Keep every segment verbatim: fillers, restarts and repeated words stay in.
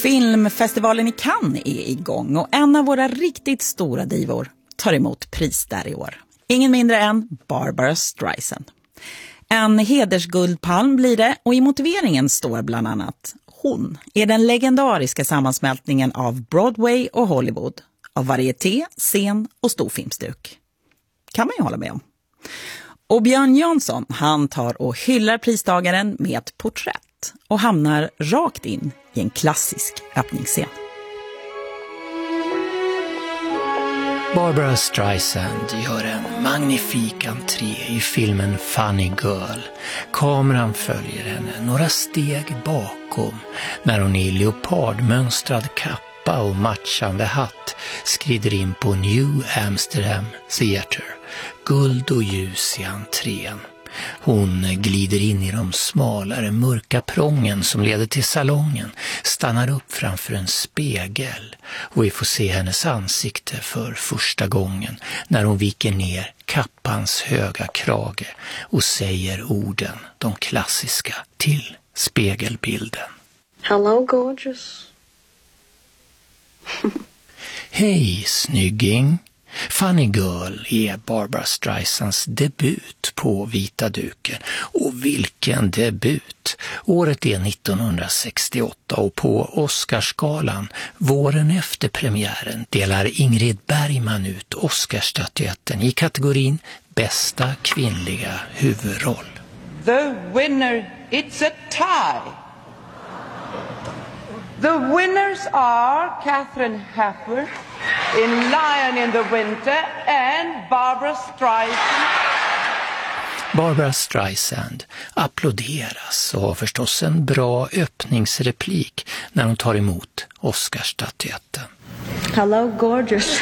Filmfestivalen i Cannes är igång och en av våra riktigt stora divor tar emot pris där i år. Ingen mindre än Barbra Streisand. En hedersguldpalm blir det och i motiveringen står bland annat: hon är den legendariska sammansmältningen av Broadway och Hollywood, av varieté, scen och storfilmsduk. Kan man ju hålla med om. Och Björn Jansson, han tar och hyllar pristagaren med ett porträtt och hamnar rakt in i en klassisk öppningsscen. Barbra Streisand gör en magnifik entré i filmen Funny Girl. Kameran följer henne några steg bakom när hon i leopardmönstrad kappa och matchande hatt skrider in på New Amsterdam Theatre. Guld och ljus i entrén. Hon glider in i de smalare mörka prången som leder till salongen, stannar upp framför en spegel och vi får se hennes ansikte för första gången när hon viker ner kappans höga krage och säger orden, de klassiska, till spegelbilden. Hello, gorgeous. Hej, snygging. Funny Girl är Barbra Streisands debut på vita duken. Och vilken debut! Året är nittonhundrasextioåtta och på Oscarsgalan våren efter premiären delar Ingrid Bergman ut Oscarsstatyetten i kategorin bästa kvinnliga huvudroll. The winner, it's a tie. The winners are Katharine Hepburn in Lion in the Winter and Barbra Streisand. Barbra Streisand applåderas och har förstås en bra öppningsreplik när hon tar emot Oscarsstatyetten. Hello, gorgeous.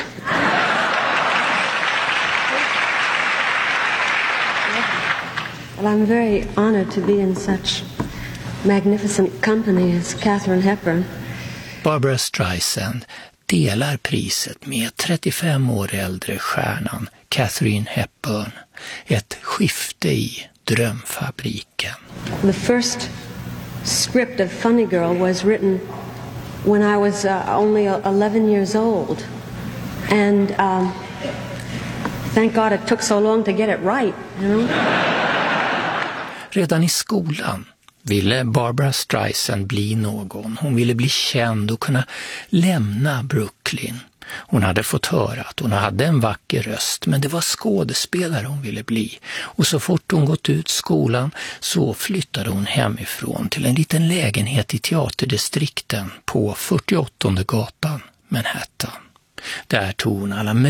Well, I'm very honored to be in such magnificent company as Katharine Hepburn. Barbra Streisand delar priset med trettiofem år äldre stjärnan Katharine Hepburn. Ett skifte i drömfabriken. The first script of Funny Girl was written when I was uh, only eleven years old. And um, thank God it took so long to get it right, you know? Redan i skolan ville Barbra Streisand bli någon. Hon ville bli känd och kunna lämna Brooklyn. Hon hade fått höra att hon hade en vacker röst, men det var skådespelare hon ville bli. Och så fort hon gått ut skolan så flyttade hon hemifrån till en liten lägenhet i teaterdistrikten på fyrtioåttonde gatan, Manhattan. Där tog hon alla